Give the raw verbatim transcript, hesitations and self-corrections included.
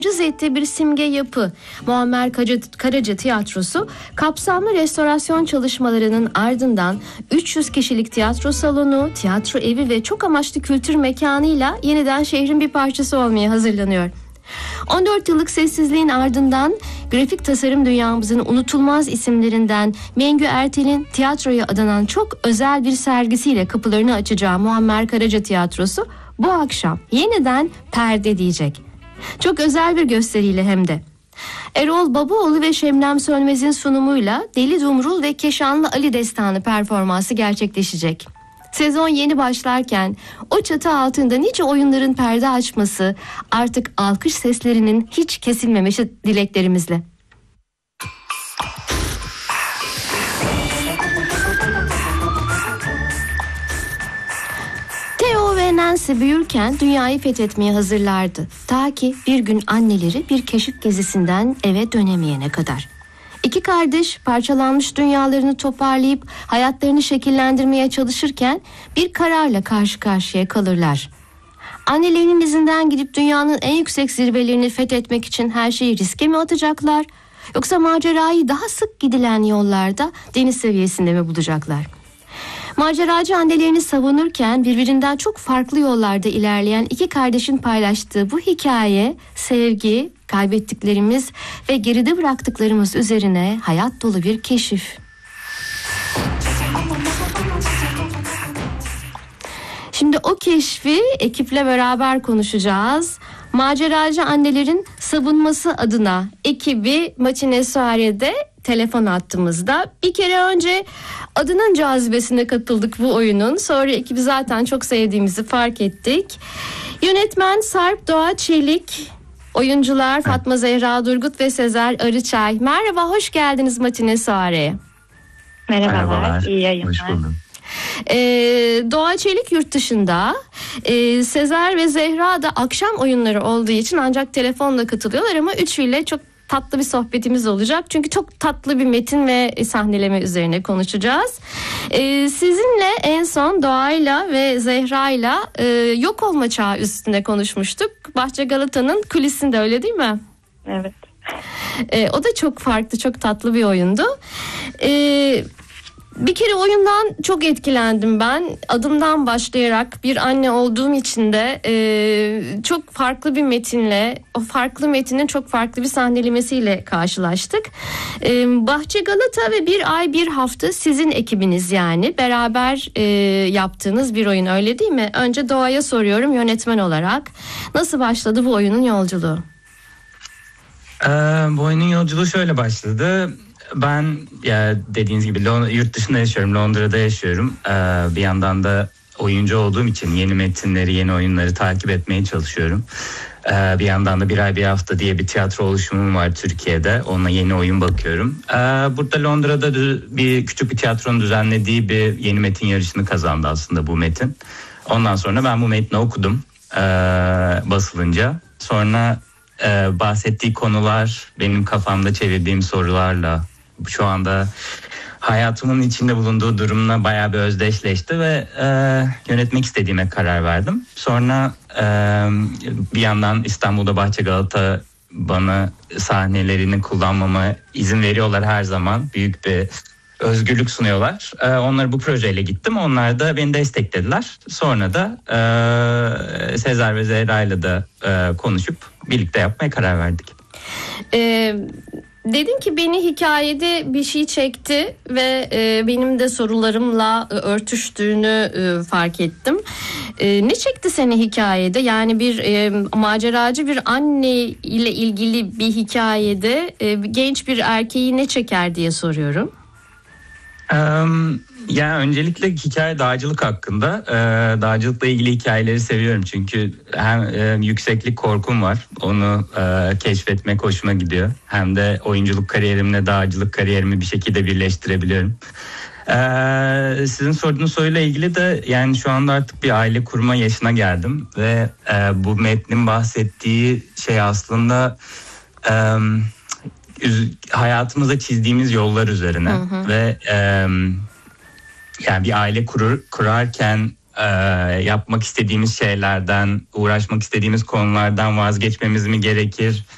Cız ettiği bir simge yapı Muammer Karaca Tiyatrosu kapsamlı restorasyon çalışmalarının ardından üç yüz kişilik tiyatro salonu, tiyatro evi ve çok amaçlı kültür mekanıyla yeniden şehrin bir parçası olmaya hazırlanıyor. on dört yıllık sessizliğin ardından grafik tasarım dünyamızın unutulmaz isimlerinden Mengü Ertel'in tiyatroya adanan çok özel bir sergisiyle kapılarını açacağı Muammer Karaca Tiyatrosu bu akşam yeniden perde diyecek. Çok özel bir gösteriyle hem de. Erol Babaoğlu ve Şebnem Sönmez'in sunumuyla Deli Dumrul ve Keşanlı Ali Destanı performansı gerçekleşecek. Sezon yeni başlarken o çatı altında nice oyunların perde açması, artık alkış seslerinin hiç kesilmemesi dileklerimizle. Theo ve Nancy büyürken dünyayı fethetmeye hazırlardı. Ta ki bir gün anneleri bir keşif gezisinden eve dönemeyene kadar. İki kardeş parçalanmış dünyalarını toparlayıp hayatlarını şekillendirmeye çalışırken bir kararla karşı karşıya kalırlar. Annelerinin izinden gidip dünyanın en yüksek zirvelerini fethetmek için her şeyi riske mi atacaklar? Yoksa macerayı daha sık gidilen yollarda deniz seviyesinde mi bulacaklar? Maceracı annelerini savunurken birbirinden çok farklı yollarda ilerleyen iki kardeşin paylaştığı bu hikaye, sevgi, kaybettiklerimiz ve geride bıraktıklarımız üzerine hayat dolu bir keşif. Şimdi o keşfi ekiple beraber konuşacağız. Maceracı annelerin savunması adına ekibi Matine Soire'de telefon attığımızda. Bir kere önce adının cazibesine kapıldık bu oyunun. Sonra ekibi zaten çok sevdiğimizi fark ettik. Yönetmen Sarp Doğa Çelik, oyuncular Fatma Zehra Durgut ve Sezer Arıçay. Merhaba, hoş geldiniz Matine Soire'ye. Merhabalar, Merhabalar, iyi yayınlar. Hoş buldum. Ee, Doğa Çelik yurt dışında, ee, Sezer ve Zehra da akşam oyunları olduğu için ancak telefonla katılıyorlar ama üçüyle çok tatlı bir sohbetimiz olacak. Çünkü çok tatlı bir metin ve sahneleme üzerine konuşacağız. Ee, sizinle en son Doğa'yla ve Zehra'yla e, yok olma çağı üstünde konuşmuştuk. Bahçe Galata'nın kulisinde, öyle değil mi? Evet. Ee, o da çok farklı, çok tatlı bir oyundu. Ee, Bir kere oyundan çok etkilendim ben. Adımdan başlayarak bir anne olduğum için de e, çok farklı bir metinle, o farklı metinin çok farklı bir sahnelemesiyle karşılaştık. E, Bahçe Galata ve Bir Ay Bir Hafta sizin ekibiniz, yani beraber e, yaptığınız bir oyun, öyle değil mi? Önce Doğa'ya soruyorum yönetmen olarak. Nasıl başladı bu oyunun yolculuğu? Ee, bu oyunun yolculuğu şöyle başladı. Ben ya dediğiniz gibi yurt dışında yaşıyorum, Londra'da yaşıyorum. Ee, bir yandan da oyuncu olduğum için yeni metinleri, yeni oyunları takip etmeye çalışıyorum. Ee, bir yandan da Bir Ay Bir Hafta diye bir tiyatro oluşumum var Türkiye'de. Onunla yeni oyun bakıyorum. Ee, burada Londra'da bir küçük bir tiyatronun düzenlediği bir yeni metin yarışını kazandı aslında bu metin. Ondan sonra ben bu metni okudum ee, basılınca. Sonra e, bahsettiği konular benim kafamda çevirdiğim sorularla, şu anda hayatımın içinde bulunduğu durumla bayağı bir özdeşleşti ve e, yönetmek istediğime karar verdim. Sonra e, bir yandan İstanbul'da Bahçe Galata bana sahnelerini kullanmama izin veriyorlar her zaman. Büyük bir özgürlük sunuyorlar. E, onları bu projeyle gittim. Onlar da beni desteklediler. Sonra da e, Sezer ve Zehra'yla da e, konuşup birlikte yapmaya karar verdik. Eee... Dedin ki beni hikayede bir şey çekti ve e, benim de sorularımla e, örtüştüğünü e, fark ettim. E, ne çekti seni hikayede? Yani bir e, maceracı bir anne ile ilgili bir hikayede e, genç bir erkeği ne çeker diye soruyorum. Um, ya öncelikle hikaye dağcılık hakkında. Ee, dağcılıkla ilgili hikayeleri seviyorum çünkü hem e, yükseklik korkum var, onu e, keşfetmek hoşuma gidiyor. Hem de oyunculuk kariyerimle dağcılık kariyerimi bir şekilde birleştirebiliyorum. Ee, sizin sorduğunuz soruyla ilgili de yani şu anda artık bir aile kurma yaşına geldim ve e, bu metnin bahsettiği şey aslında E, hayatımıza çizdiğimiz yollar üzerine, hı hı. ve e, yani bir aile kurur, kurarken e, yapmak istediğimiz şeylerden, uğraşmak istediğimiz konulardan vazgeçmemiz mi gerekir?